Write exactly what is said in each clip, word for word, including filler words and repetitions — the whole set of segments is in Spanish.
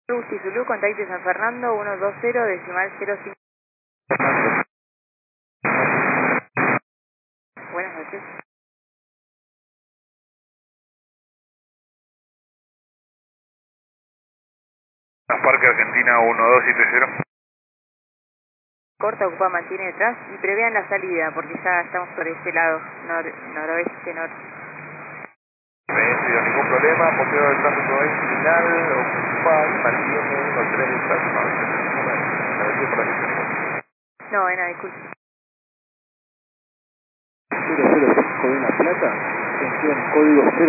Lucy Zulu, contacte San Fernando, uno dos cero, decimal cero cinco. Buenas noches. Parque Argentina uno dos siete cero. Corta, ocupa, mantiene detrás y prevean la salida porque ya estamos por este lado, nor noroeste, norte. Bien, sin ningún problema, posteo del tráfico es final, ocupa y mantiene uno tres aproximadamente. Por aquí tenemos. No, Ena, disculpe. cero cero cinco de La Plata, atención, código cero.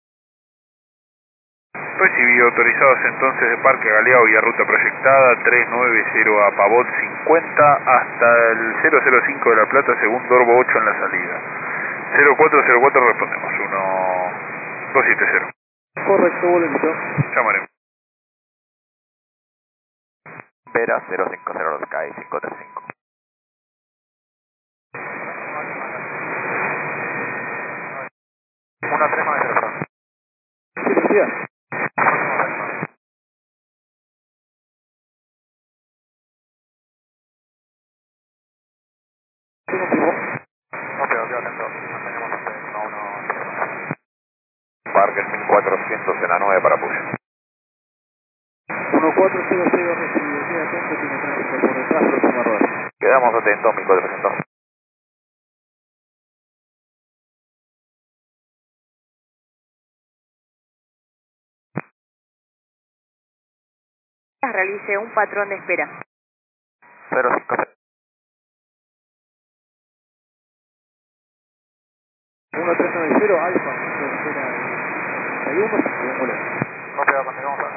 Recibido autorizados entonces de Parque Galeao y a ruta proyectada tres nueve cero a Pavot cincuenta hasta el cero cero cinco de La Plata, segundo Orbo ocho en la salida. cero cuatro cero cuatro respondemos, uno dos siete cero. Correcto, boleto. Llamaremos. Vera cero cinco cero Sky cinco tres cinco. uno tres nueve cero. Sí, decía. No, pero quedo atento. Mantenemos uno uno. Parque mil cuatrocientos en la nueve para push. uno cuatro cero cero recibido, queda atento, tiene tránsito por detrás, próxima rueda. Quedamos atentos, mil cuatrocientos. Realice un patrón de espera. cero cinco cero. uno tres nueve cero, Alfa, espera treinta y uno, y un boleto. No, pero continuamos